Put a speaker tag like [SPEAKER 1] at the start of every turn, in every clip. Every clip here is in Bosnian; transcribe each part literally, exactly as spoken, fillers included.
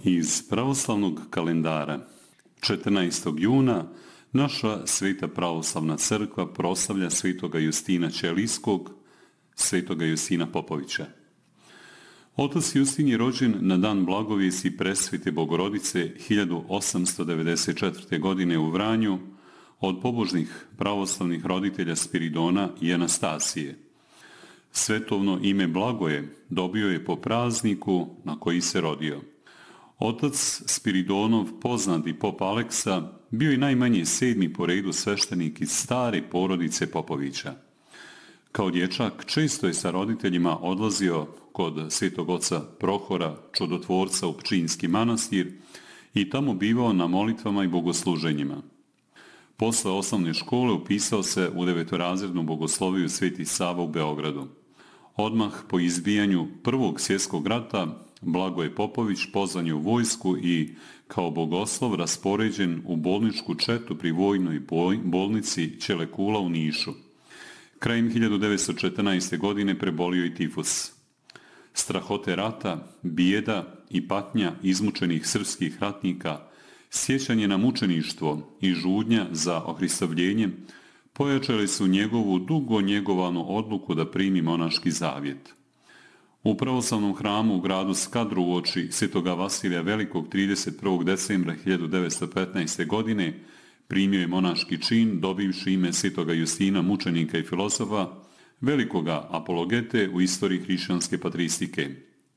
[SPEAKER 1] Iz pravoslavnog kalendara četrnaestog juna naša Sveta pravoslavna crkva proslavlja svetoga Justina Ćelijskog, svetoga Justina Popovića. Otac Justin je rođen na dan Blagovijesti Presvete Bogorodice hiljadu osamsto devedeset četvrte. godine u Vranju od pobožnih pravoslavnih roditelja Spiridona i Anastasije. Svetovno ime Blagoje dobio je po prazniku na koji se rodio. Otac Spiridonov, poznati pop Aleksa, bio je najmanje sedmi po redu sveštenik iz stare porodice Popovića. Kao dječak često je sa roditeljima odlazio kod svetog oca Prohora, čudotvorca, u Pčinjski manastir i tamo bivao na molitvama i bogosluženjima. Posle osnovne škole upisao se u devetorazrednu bogosloviju Sveti Sava u Beogradu. Odmah po izbijanju Prvog svjetskog rata Blagoje Popović pozvan je u vojsku i kao bogoslov raspoređen u bolničku četu pri vojnoj bolnici Ćelekula u Nišu. Krajem hiljadu devetsto četrnaeste. godine prebolio i tifus. Strahote rata, bijeda i patnja izmučenih srpskih ratnika, sjećanje na mučeništvo i žudnja za ohristovljenje pojačali su njegovu dugo njegovanu odluku da primi monaški zavjet. U pravoslavnom hramu u gradu Skadru uoči svetoga Vasilija Velikog trideset prvog decembra hiljadu devetsto petnaeste. godine primio je monaški čin dobivši ime svetoga Justina, mučenika i filozofa, velikoga apologete u istoriji hrišćanske patristike.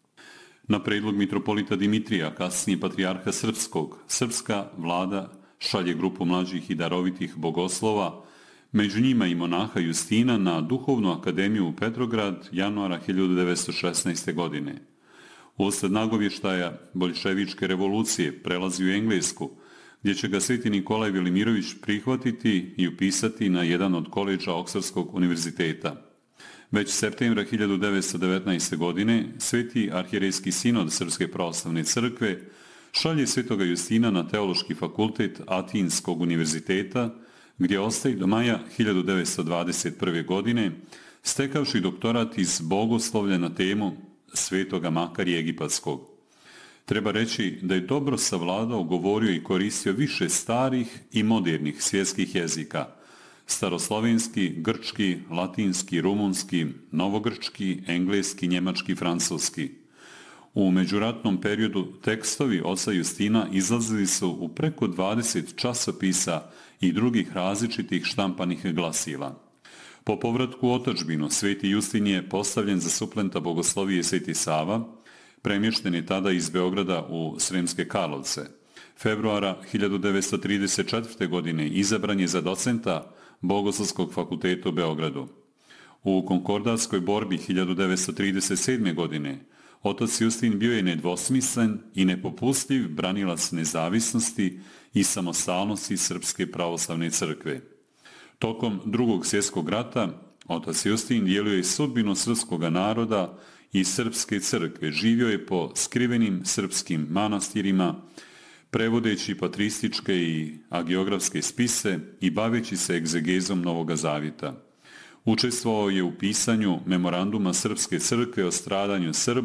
[SPEAKER 1] Na predlog mitropolita Dimitrija, kasnije patrijarha Srpskog, srpska vlada šalje grupu mlađih i darovitih bogoslova, među njima i monaha Justina, na Duhovnu akademiju u Petrograd januara hiljadu devetsto šesnaeste. godine. Usled nagovještaja boljševičke revolucije prelazi u Englesku, gdje će ga sveti Nikolaj Velimirović prihvatiti i upisati na jedan od koledža Oksfordskog univerziteta. Već septembra hiljadu devetsto devetnaeste. godine Sveti arhijerejski sinod Srpske pravoslavne crkve šalje svetoga Justina na Teološki fakultet Atinskog univerziteta, gdje ostaje do maja hiljadu devetsto dvadeset prve. godine, stekavši doktorat iz bogoslovlja na temu svetoga Makarija Egipatskog. Treba reći da je dobro savladao, govorio i koristio više starih i modernih svjetskih jezika: staroslovenski, grčki, latinski, rumunski, novogrčki, engleski, njemački, francuski. U međuratnom periodu tekstovi oca Justina izlazili su u preko dvadeset časopisa i drugih različitih štampanih glasila. Po povratku u otadžbinu sveti Justin je postavljen za suplenta bogoslovije Sveti Sava, premješten je tada iz Beograda u Sremske Karlovce. Februara hiljadu devetsto trideset četvrte. godine izabran je za docenta Bogoslovskog fakulteta u Beogradu. U konkordatskoj borbi hiljadu devetsto trideset sedme. godine otac Justin bio je nedvosmislen i nepopustljiv branilac nezavisnosti i samostalnosti Srpske pravoslavne crkve. Tokom Drugog svjetskog rata otac Justin dijelio je sudbinu srpskog naroda i Srpske crkve, živio je po skrivenim srpskim manastirima, prevodeći patrističke i agiografske spise i baveći se egzegezom Novoga zavjeta. Učestvovao je u pisanju memoranduma Srpske crkve o stradanju Srba